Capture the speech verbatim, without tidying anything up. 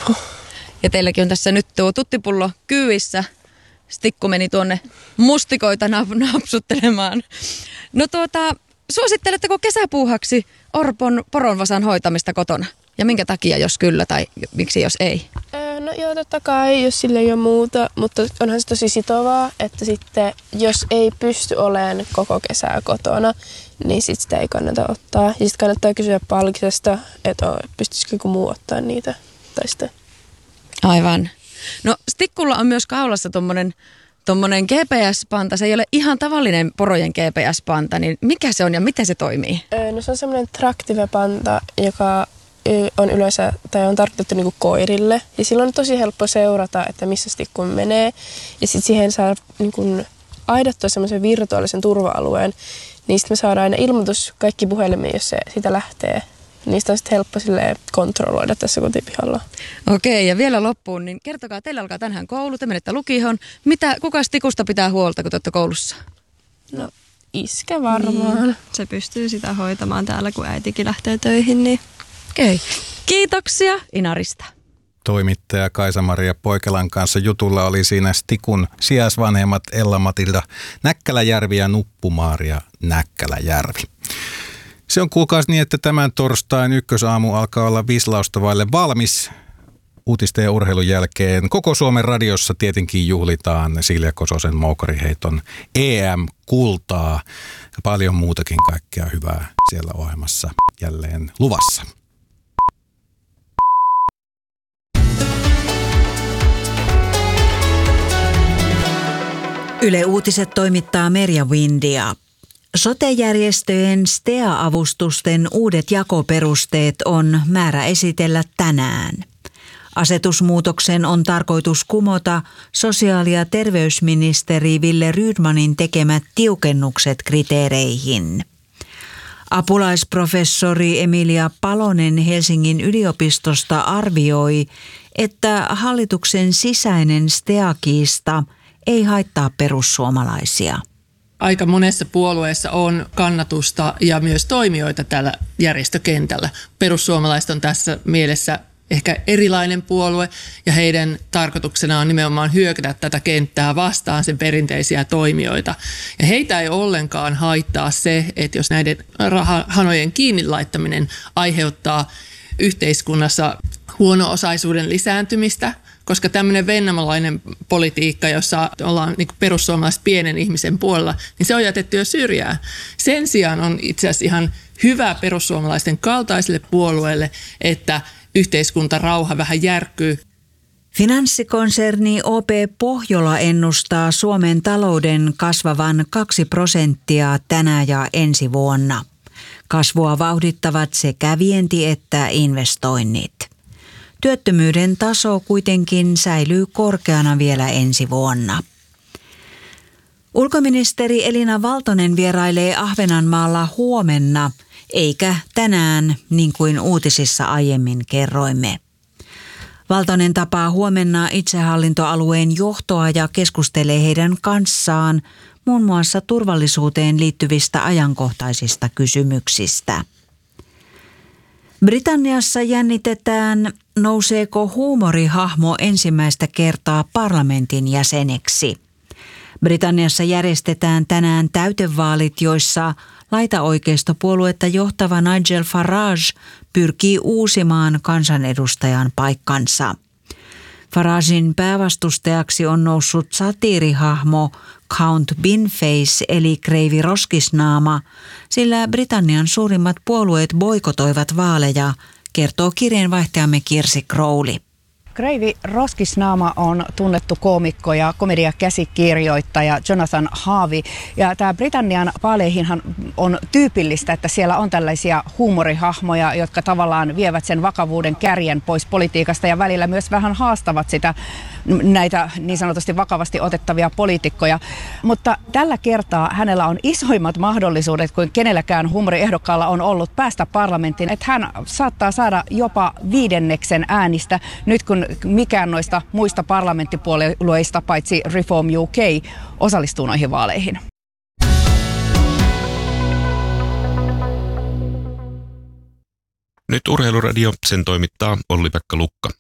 Ja teilläkin on tässä nyt tuo tuttipullo kyyvissä. Stikku meni tuonne mustikoita napsuttelemaan. No tuota, suositteletteko kesäpuuhaksi Orpon poronvasan hoitamista kotona? Ja minkä takia, jos kyllä, tai miksi jos ei? No joo, totta kai, jos sille ei ole muuta, mutta onhan se tosi sitovaa, että sitten jos ei pysty olemaan koko kesää kotona, niin sitten sitä ei kannata ottaa. Ja sitten kannattaa kysyä palkisesta, että pystyisikö joku muu ottaa niitä. Tai sitten. Aivan. No Stikkulla on myös kaulassa tommonen, tommonen G P S-panta. Se ei ole ihan tavallinen porojen G P S-panta, niin mikä se on ja miten se toimii? No se on semmoinen Tractive-panta, joka on yleensä, tai on tarkoitettu niinku koirille. Ja silloin on tosi helppo seurata, että missä Stikku menee. Ja sitten siihen saa niinku aidattua semmoisen virtuaalisen turva-alueen. Niin sitten me saadaan aina ilmoitus kaikki puhelimiin, jos se sitä lähtee. Niistä on sitten helppo kontrolloida tässä kotipihalla. Okei, ja vielä loppuun, niin kertokaa, teillä alkaa tänään koulu, te menette lukioon. Mitä, kuka Stikusta pitää huolta, kun te olette koulussa? No, iskä varmaan. Niin, se pystyy sitä hoitamaan täällä, kun äitikin lähtee töihin. Niin. Okei, kiitoksia Inarista. Toimittaja Kaisa-Maria Poikelan kanssa jutulla oli siinä Stikun sijaisvanhemmat Ella-Matilda Näkkäläjärvi ja Nuppu-Maaria Näkkäläjärvi. Se on kuulkaas niin, että tämän torstain ykkösaamu alkaa olla vislausta vaille valmis. Uutisten ja urheilun jälkeen koko Suomen radiossa tietenkin juhlitaan Silja Kososen moukariheiton E M-kultaa. Ja paljon muutakin kaikkea hyvää siellä ohjelmassa jälleen luvassa. Yle Uutiset toimittaa Merja Windia. Sote-järjestöjen S T E A-avustusten uudet jakoperusteet on määrä esitellä tänään. Asetusmuutoksen on tarkoitus kumota sosiaali- ja terveysministeri Ville Rydmanin tekemät tiukennukset kriteereihin. Apulaisprofessori Emilia Palonen Helsingin yliopistosta arvioi, että hallituksen sisäinen S T E A-kiista ei haittaa perussuomalaisia. Aika monessa puolueessa on kannatusta ja myös toimijoita tällä järjestökentällä. Perussuomalaiset on tässä mielessä ehkä erilainen puolue ja heidän tarkoituksena on nimenomaan hyökätä tätä kenttää vastaan sen perinteisiä toimijoita. Ja heitä ei ollenkaan haittaa se, että jos näiden rahahanojen kiinni laittaminen aiheuttaa yhteiskunnassa huono-osaisuuden lisääntymistä, koska tämmöinen vennamolainen politiikka, jossa ollaan niin kuin perussuomalaiset pienen ihmisen puolella, niin se on jätetty jo syrjään. Sen sijaan on itse asiassa ihan hyvä perussuomalaisten kaltaiselle puolueelle, että yhteiskuntarauha vähän järkkyy. Finanssikonserni O P Pohjola ennustaa Suomen talouden kasvavan kaksi prosenttia tänä ja ensi vuonna. Kasvua vauhdittavat sekä vienti että investoinnit. Työttömyyden taso kuitenkin säilyy korkeana vielä ensi vuonna. Ulkoministeri Elina Valtonen vierailee Ahvenanmaalla huomenna, eikä tänään, niin kuin uutisissa aiemmin kerroimme. Valtonen tapaa huomenna itsehallintoalueen johtoa ja keskustelee heidän kanssaan muun muassa turvallisuuteen liittyvistä ajankohtaisista kysymyksistä. Britanniassa jännitetään, nouseeko huumorihahmo ensimmäistä kertaa parlamentin jäseneksi. Britanniassa järjestetään tänään täytevaalit, joissa laitaoikeistopuoluetta johtava Nigel Farage pyrkii uusimaan kansanedustajan paikkansa. Faragen päävastustajaksi on noussut satiirihahmo Count Binface eli Kreivi Roskisnaama, sillä Britannian suurimmat puolueet boikotoivat vaaleja, kertoo kirjeenvaihtajamme Kirsi Crowley. Kreivi Roskisnaama on tunnettu koomikko ja komediakäsikirjoittaja Jonathan Harvey. Ja tämä Britannian vaaleihinhan on tyypillistä, että siellä on tällaisia huumorihahmoja, jotka tavallaan vievät sen vakavuuden kärjen pois politiikasta ja välillä myös vähän haastavat sitä näitä niin sanotusti vakavasti otettavia poliitikkoja. Mutta tällä kertaa hänellä on isoimmat mahdollisuudet kuin kenelläkään huumoriehdokkaalla on ollut päästä parlamenttiin. Että hän saattaa saada jopa viidenneksen äänistä nyt kun mikään noista muista parlamenttipuolueista paitsi Reform U K osallistuu noihin vaaleihin. Nyt Urheiluradio, sen toimittaa Olli-Pekka Lukka.